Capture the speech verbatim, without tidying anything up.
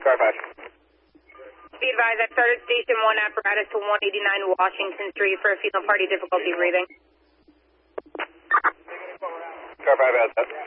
Car five. Be advised, I've started Station one apparatus to one eighty-nine Washington Street for a female party difficulty breathing. Car five has that.